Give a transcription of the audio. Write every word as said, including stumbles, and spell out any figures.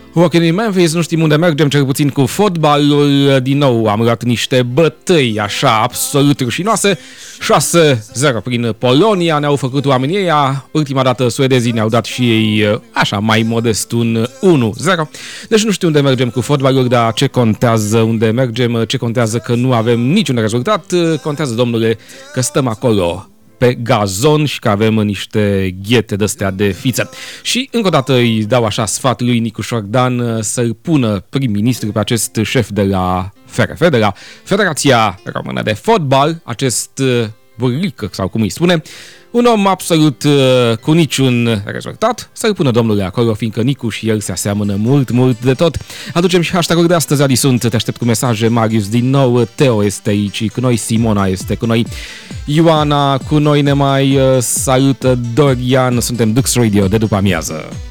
Walking in Memphis, nu știm unde mergem, cel puțin cu fotbalul. Din nou am luat niște bătăi așa absolut rușinoase. șase zero prin Polonia ne-au făcut oamenii ăia. Ultima dată suedezii ne-au dat și ei așa mai modest un unu zero. Deci nu știu unde mergem cu fotbalul, dar ce contează unde mergem, ce contează că nu avem niciun rezultat. Contează, domnule, că stăm acolo pe gazon și că avem niște ghete de-astea de fițe. Și încă o dată îi dau așa sfat lui Nicu Șordan să-l pună prim-ministru pe acest șef de la F R F, de la Federația Română de Fotbal, acest burlică, sau cum îi spune, un om absolut uh, cu niciun rezultat, să-l pună domnule acolo, fiindcă Nicu și el se aseamănă mult, mult de tot. Aducem și hashtag-ul de astăzi, Adi sunt, te aștept cu mesaje, Marius din nou, Teo este aici cu noi, Simona este cu noi, Ioana cu noi, ne mai uh, salută Dorian, suntem Dux Radio de după amiază.